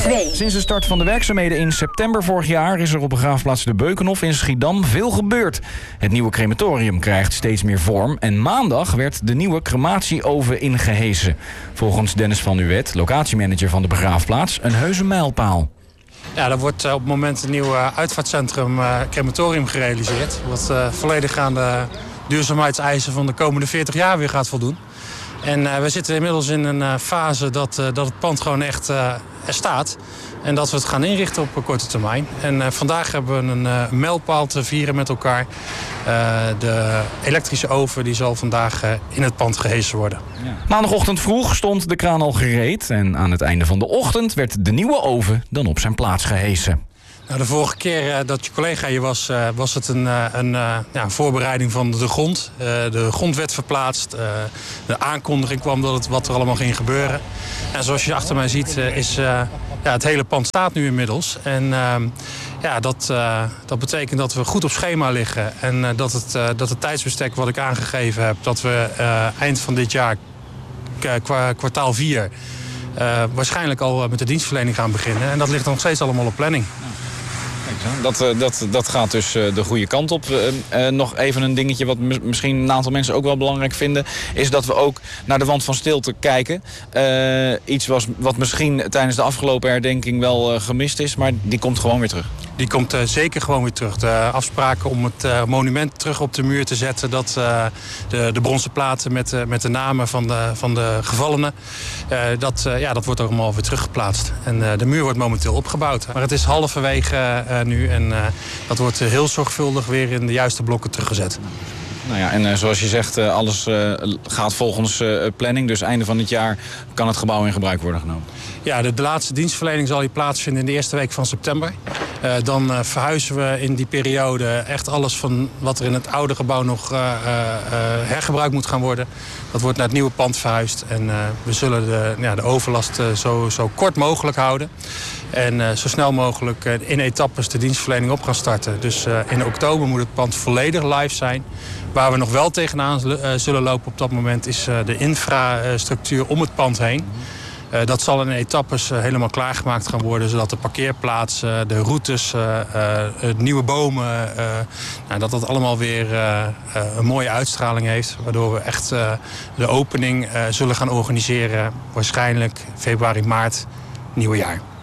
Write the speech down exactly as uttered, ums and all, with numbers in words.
twee. Sinds de start van de werkzaamheden in september vorig jaar is er op begraafplaats De Beukenhof in Schiedam veel gebeurd. Het nieuwe crematorium krijgt steeds meer vorm en maandag werd de nieuwe crematieoven ingehesen. Volgens Dennis van Nuwet, locatiemanager van de begraafplaats, een heuse mijlpaal. Ja, er wordt op het moment een nieuw uitvaartcentrum uh, crematorium gerealiseerd. Wat uh, volledig aan de duurzaamheidseisen van de komende veertig jaar weer gaat voldoen. En uh, we zitten inmiddels in een uh, fase dat, uh, dat het pand gewoon echt uh, er staat. En dat we het gaan inrichten op een korte termijn. En uh, vandaag hebben we een uh, mijlpaal te vieren met elkaar. Uh, de elektrische oven die zal vandaag uh, in het pand gehesen worden. Ja. Maandagochtend vroeg stond de kraan al gereed. En aan het einde van de ochtend werd de nieuwe oven dan op zijn plaats gehesen. Nou, de vorige keer uh, dat je collega hier was, uh, was het een, uh, een uh, ja, voorbereiding van de grond. Uh, de grond werd verplaatst. Uh, de aankondiging kwam dat het, wat er allemaal ging gebeuren. En zoals je achter mij ziet, uh, is uh, ja, het hele pand staat nu inmiddels. En uh, ja, dat, uh, dat betekent dat we goed op schema liggen. En uh, dat, het, uh, dat het tijdsbestek wat ik aangegeven heb, dat we uh, eind van dit jaar, qua kwartaal vier, uh, waarschijnlijk al met de dienstverlening gaan beginnen. En dat ligt nog steeds allemaal op planning. Dat, dat, dat gaat dus de goede kant op. Uh, uh, nog even een dingetje wat misschien een aantal mensen ook wel belangrijk vinden, is dat we ook naar de wand van stilte kijken. Uh, iets was, wat misschien tijdens de afgelopen herdenking wel uh, gemist is, maar die komt gewoon weer terug. Die komt uh, zeker gewoon weer terug. De afspraken om het uh, monument terug op de muur te zetten. Dat uh, de, de bronzen platen met, uh, met de namen van de, van de gevallenen. Uh, dat, uh, ja, dat wordt ook allemaal weer teruggeplaatst. En uh, de muur wordt momenteel opgebouwd. Maar het is halverwege uh, nu. En uh, dat wordt uh, heel zorgvuldig weer in de juiste blokken teruggezet. Nou ja, en uh, zoals je zegt, uh, alles uh, gaat volgens uh, planning. Dus einde van dit jaar kan het gebouw in gebruik worden genomen. Ja, de, de laatste dienstverlening zal hier plaatsvinden in de eerste week van september. Uh, dan uh, verhuizen we in die periode echt alles van wat er in het oude gebouw nog uh, uh, hergebruikt moet gaan worden. Dat wordt naar het nieuwe pand verhuisd. En uh, we zullen de, ja, de overlast uh, zo, zo kort mogelijk houden. En uh, zo snel mogelijk uh, in etappes de dienstverlening op gaan starten. Dus uh, in oktober moet het pand volledig live zijn. Waar we nog wel tegenaan uh, zullen lopen op dat moment is uh, de infrastructuur om het pand heen. Uh, dat zal in etappes uh, helemaal klaargemaakt gaan worden, zodat de parkeerplaatsen, de routes, uh, uh, nieuwe bomen, uh, nou, dat dat allemaal weer uh, uh, een mooie uitstraling heeft. Waardoor we echt uh, de opening uh, zullen gaan organiseren, waarschijnlijk februari, maart, nieuwe jaar.